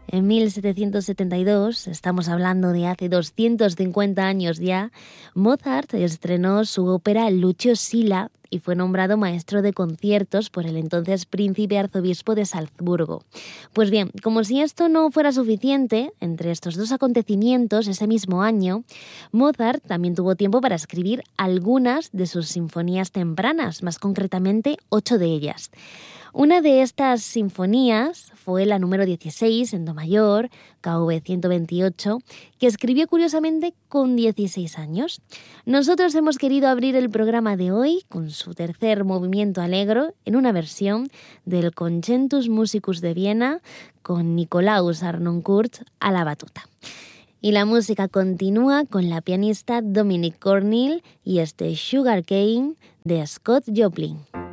En 1772, estamos hablando de hace 250 años ya, Mozart estrenó su ópera Lucio Silla y fue nombrado maestro de conciertos por el entonces príncipe arzobispo de Salzburgo. Pues bien, como si esto no fuera suficiente, entre estos dos acontecimientos ese mismo año, Mozart también tuvo tiempo para escribir algunas de sus sinfonías tempranas, más concretamente 8 de ellas. Una de estas sinfonías fue la número 16 en do mayor, KV 128, que escribió curiosamente con 16 años. Nosotros hemos querido abrir el programa de hoy con su tercer movimiento allegro en una versión del Concertus Musicus de Viena con Nikolaus Harnoncourt a la batuta. Y la música continúa con la pianista Dominique Cornell y este Sugar Cane de Scott Joplin.